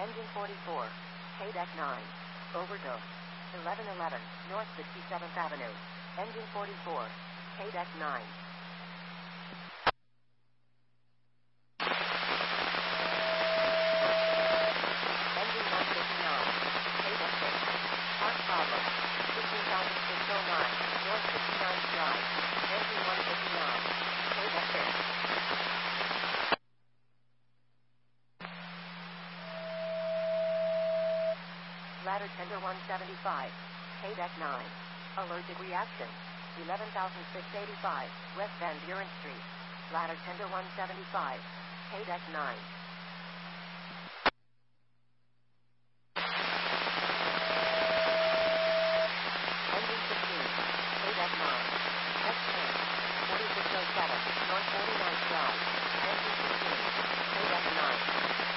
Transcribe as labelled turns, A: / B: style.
A: Engine 44. K-Deck 9. Overdose. 1111 North 67th Avenue. Engine 44. K-Deck 9. Engine 159. K-Deck 6. Part problem. 15609 North 59th Drive. Engine 159. K-Deck 6. Ladder tender 175. K-Deck 9. Allergic reaction. 11,685 West Van Buren Street. Ladder tender 175. K-Deck 9.